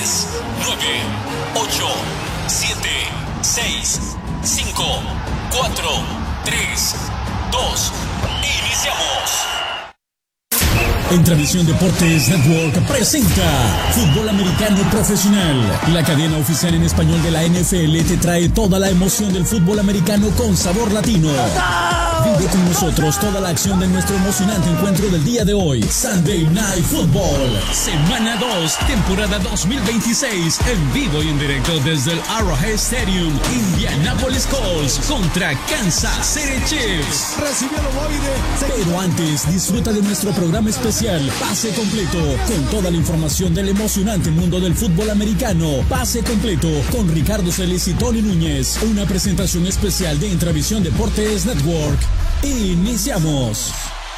10, 9, 8, 7, 6, 5, 4, 3, 2, iniciamos. En Tradición Deportes Network presenta Fútbol Americano Profesional. La cadena oficial en español de la NFL te trae toda la emoción del fútbol americano con sabor latino. Vive con nosotros toda la acción de nuestro emocionante encuentro del día de hoy. Sunday Night Football. Semana 2, temporada 2026. En vivo y en directo desde el Arrowhead Stadium. Indianapolis Colts contra Kansas City Chiefs. Recibió el ovoide. Pero antes, disfruta de nuestro programa especial Pase Completo, con toda la información del emocionante mundo del fútbol americano. Pase Completo con Ricardo Celis y Tony Núñez. Una presentación especial de Intravisión Deportes Network. Iniciamos.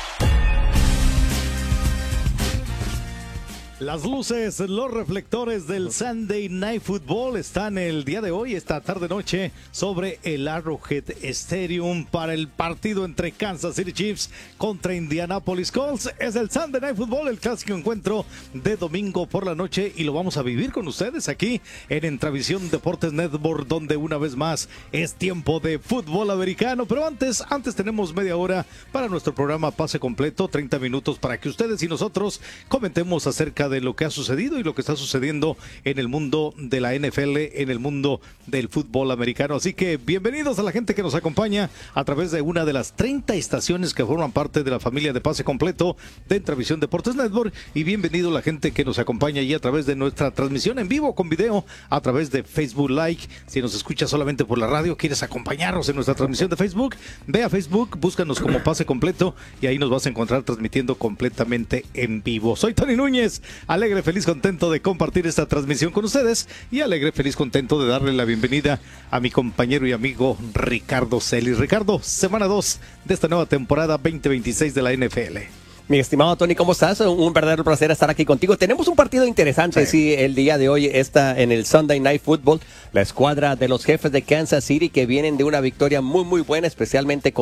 Las luces, los reflectores del Sunday Night Football están el día de hoy, esta tarde-noche, sobre el Arrowhead Stadium para el partido entre Kansas City Chiefs contra Indianapolis Colts. Es el Sunday Night Football, el clásico encuentro de domingo por la noche, y lo vamos a vivir con ustedes aquí en Intravisión Deportes Network, donde una vez más es tiempo de fútbol americano. Pero antes tenemos media hora para nuestro programa Pase Completo, 30 minutos para que ustedes y nosotros comentemos acerca de lo que ha sucedido y lo que está sucediendo en el mundo de la NFL, en el mundo del fútbol americano. Así que bienvenidos a la gente que nos acompaña a través de una de las 30 estaciones que forman parte de la familia de Pase Completo de Intravisión Deportes Network, y bienvenido a la gente que nos acompaña allí a través de nuestra transmisión en vivo con video a través de Facebook Live. Si nos escuchas solamente por la radio, quieres acompañarnos en nuestra transmisión de Facebook, ve a Facebook, búscanos como Pase Completo y ahí nos vas a encontrar transmitiendo completamente en vivo. Soy Tony Núñez, alegre, feliz, contento de compartir esta transmisión con ustedes, y alegre, feliz, contento de darle la bienvenida a mi compañero y amigo Ricardo Celis. Ricardo, semana 2 de esta nueva temporada 2026 de la NFL. Mi estimado Tony, ¿cómo estás? Un verdadero placer estar aquí contigo. Tenemos un partido interesante, sí, el día de hoy está en el Sunday Night Football. La escuadra de los Jefes de Kansas City, que vienen de una victoria muy buena, especialmente con